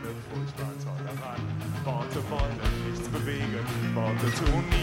Furchtbar tolerant. Worte wollen nichts bewegen, Worte tun nie